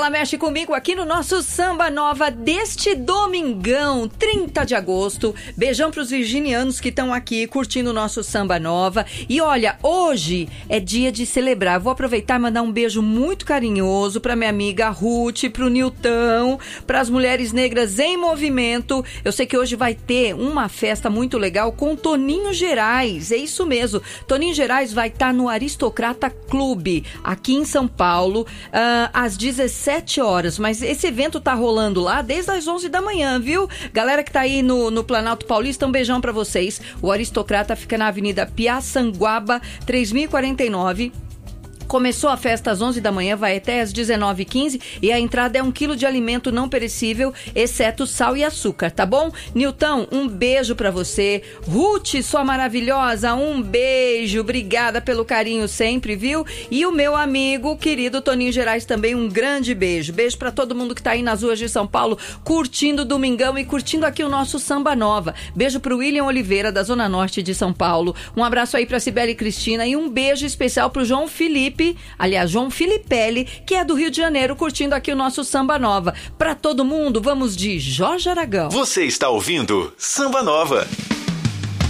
Ela mexe comigo aqui no nosso Samba Nova deste domingão, 30 de agosto. Beijão pros virginianos que estão aqui curtindo o nosso Samba Nova. E olha, hoje é dia de celebrar. Vou aproveitar e mandar um beijo muito carinhoso pra minha amiga Ruth, pro Nilton, pras mulheres negras em movimento. Eu sei que hoje vai ter uma festa muito legal com Toninho Gerais. É isso mesmo. Toninho Gerais vai estar no Aristocrata Clube, aqui em São Paulo, às 17 horas. Mas esse evento tá rolando lá desde as 11 da manhã, viu? Galera que tá aí no Planalto Paulista, um beijão pra vocês. O Aristocrata fica na Avenida Piaçanguaba, 3049. Começou a festa às 11 da manhã, vai até às 19h15 e a entrada é 1 quilo de alimento não perecível, exceto sal e açúcar, tá bom? Nilton, um beijo pra você. Ruth, sua maravilhosa, um beijo. Obrigada pelo carinho sempre, viu? E o meu amigo, querido Toninho Gerais, também um grande beijo. Beijo pra todo mundo que tá aí nas ruas de São Paulo, curtindo o Domingão e curtindo aqui o nosso Samba Nova. Beijo pro William Oliveira, da Zona Norte de São Paulo. Um abraço aí pra Cibele Cristina e um beijo especial pro João João Filipelli, que é do Rio de Janeiro, curtindo aqui o nosso Samba Nova. Pra todo mundo, vamos de Jorge Aragão. Você está ouvindo Samba Nova.